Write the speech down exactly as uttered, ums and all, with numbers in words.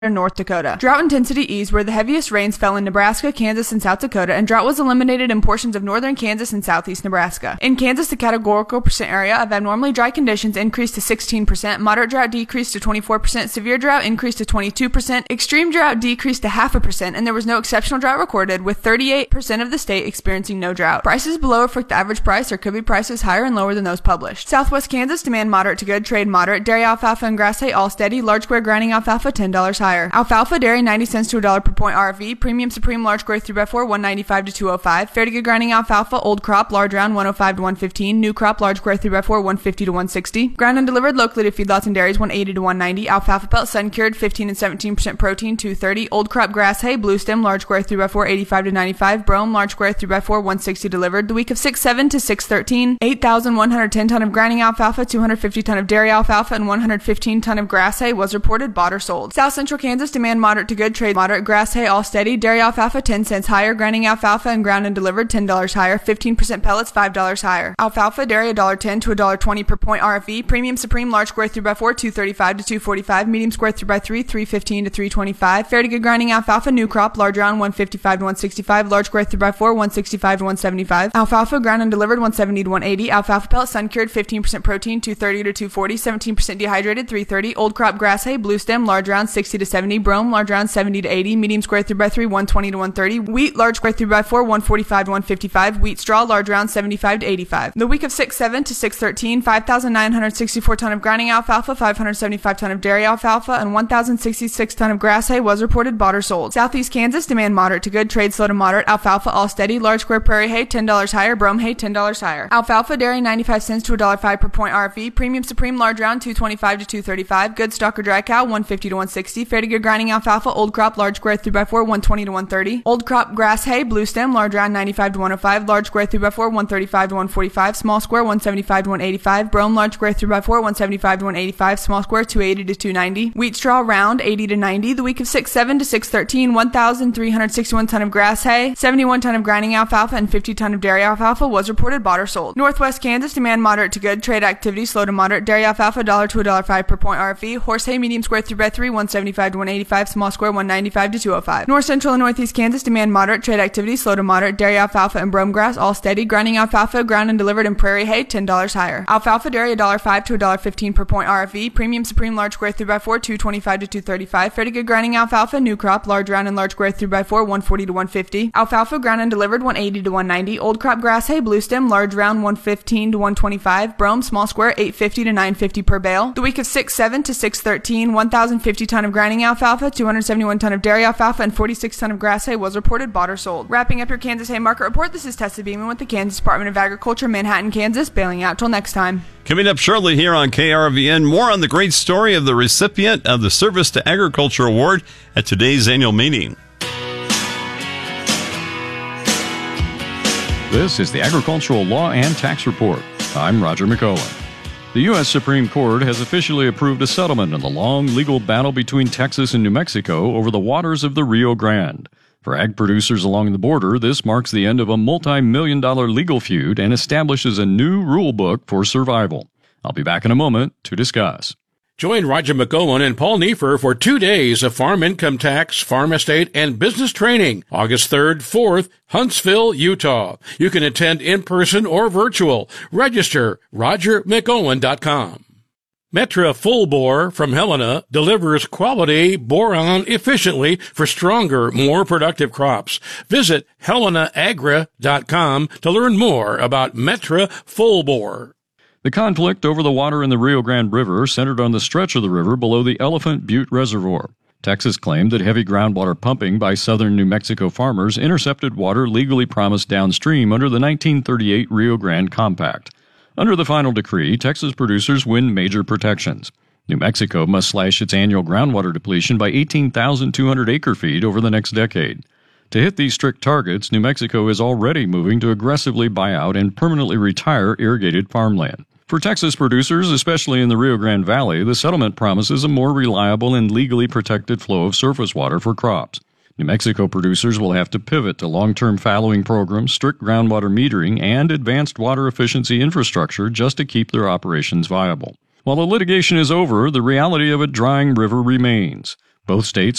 in North Dakota. Drought intensity eased where the heaviest rains fell in Nebraska, Kansas, and South Dakota, and drought was eliminated in portions of northern Kansas and southeast Nebraska. In Kansas, the categorical percent area of abnormally dry conditions increased to sixteen percent, moderate drought decreased to twenty-four percent, severe drought increased to twenty-two percent, extreme drought decreased to half a percent, and there was no exceptional drought recorded, with thirty-eight percent of the state experiencing no drought. Prices below reflect the average price, or could be prices higher and lower than those published. Southwest Kansas, demand moderate to good, trade moderate, dairy alfalfa and grass hay all steady, large square grinding alfalfa ten dollars higher. Alfalfa dairy ninety cents to a dollar per point R F V, premium supreme large square three by four one ninety-five to two oh five, fair to good grinding alfalfa old crop large round one oh five to one fifteen, new crop large square three by four one fifty to one sixty, ground and delivered locally to feedlots and dairies one eighty to one ninety, alfalfa pelt sun cured fifteen and seventeen percent protein two thirty, old crop grass hay blue stem large square three by four eighty-five to ninety-five, brome large square three by four one sixty delivered. The week of six seven to six thirteen, eight thousand one hundred ten ton of grinding alfalfa, two hundred fifty ton of dairy alfalfa, and one hundred fifteen ton of grass hay was reported bought or sold. South Central Kansas, demand moderate to good, trade moderate, grass hay all steady, dairy alfalfa ten cents higher, grinding alfalfa and ground and delivered ten dollars higher, fifteen percent pellets five dollars higher. Alfalfa dairy one dollar ten to one dollar twenty per point R F V, premium supreme large square three by four two thirty-five to two forty-five, medium square three by three three fifteen to three twenty-five, fair to good grinding alfalfa new crop large round one fifty-five to one sixty-five, large square three by four one sixty-five to one seventy-five, alfalfa ground and delivered one seventy to one eighty, alfalfa pellet sun cured fifteen percent protein two thirty to two forty, seventeen percent dehydrated three thirty, old crop grass hay blue stem large round sixty to seventy, brome large round seventy to eighty, medium square three by three one twenty to one thirty, wheat large square three by four one forty-five to one fifty-five, wheat straw large round seventy-five to eighty-five. The week of six seven to six thirteen, five thousand nine hundred sixty-four ton of grinding alfalfa, five hundred seventy-five ton of dairy alfalfa, and one thousand sixty-six ton of grass hay was reported bought or sold. Southeast Kansas, demand moderate to good, trade slow to moderate, alfalfa all steady, large square prairie hay ten dollars higher, brome hay ten dollars higher. Alfalfa dairy ninety-five cents to one dollar five per point R F V, premium supreme large round two twenty-five to two thirty-five, good stock or dry cow one fifty to one sixty, fair to good grinding alfalfa old crop large square three by four one twenty to one thirty, old crop grass hay blue stem large round ninety-five to one oh five, large square three by four one thirty-five to one forty-five, small square one seventy-five to one eighty-five, brome large square three by four one seventy-five to one eighty-five, small square two eighty to two ninety, wheat straw round eighty to ninety. The week of six seven to six thirteen, one thousand three hundred sixty-one ton of grass hay, seventy-one ton of grinding alfalfa, and fifty ton of dairy alfalfa was reported bought or sold. Northwest Kansas, demand moderate to good, trade activity slow to moderate, dairy alfalfa one dollar to one dollar five per point R F V, horse hay medium square three by three one seventy-five to one eighty-five, small square one ninety-five to two oh five. North Central and Northeast Kansas, demand moderate, trade activity slow to moderate, dairy alfalfa and brome grass all steady, grinding alfalfa ground and delivered, and prairie hay ten dollars higher. Alfalfa dairy one dollar five to one dollar fifteen per point R F V, premium supreme large square three by four two twenty-five to two thirty-five, fair to good grinding alfalfa new crop large round and large square three by four one forty to one fifty, alfalfa ground and delivered one eighty to one ninety, old crop grass hay blue stem large round one fifteen to one twenty-five, brome small square eight fifty to nine fifty per bale. The week of six seven to six thirteen, one thousand fifty ton of grinding alfalfa, two hundred seventy-one ton of dairy alfalfa, and forty-six ton of grass hay was reported bought or sold. Wrapping up your Kansas hay market report, this is Tessa Beeman with the Kansas Department of Agriculture, Manhattan, Kansas, bailing out till next time. Coming up shortly here on K R V N, more on the great story of the recipient of the Service to Agriculture Award at today's annual meeting. This is the Agricultural Law and Tax Report. I'm Roger McCullough. The U S Supreme Court has officially approved a settlement in the long legal battle between Texas and New Mexico over the waters of the Rio Grande. For ag producers along the border, this marks the end of a multi-million dollar legal feud and establishes a new rule book for survival. I'll be back in a moment to discuss. Join Roger McGowan and Paul Neiffer for two days of farm income tax, farm estate, and business training, August third, fourth, Huntsville, Utah. You can attend in person or virtual. Register roger mcgowan dot com. Metra Full Bore from Helena delivers quality boron efficiently for stronger, more productive crops. Visit helena agra dot com to learn more about Metra Full Bore. The conflict over the water in the Rio Grande River centered on the stretch of the river below the Elephant Butte Reservoir. Texas claimed that heavy groundwater pumping by southern New Mexico farmers intercepted water legally promised downstream under the nineteen thirty-eight Rio Grande Compact. Under the final decree, Texas producers win major protections. New Mexico must slash its annual groundwater depletion by eighteen thousand two hundred acre-feet over the next decade. To hit these strict targets, New Mexico is already moving to aggressively buy out and permanently retire irrigated farmland. For Texas producers, especially in the Rio Grande Valley, the settlement promises a more reliable and legally protected flow of surface water for crops. New Mexico producers will have to pivot to long-term fallowing programs, strict groundwater metering, and advanced water efficiency infrastructure just to keep their operations viable. While the litigation is over, the reality of a drying river remains. Both states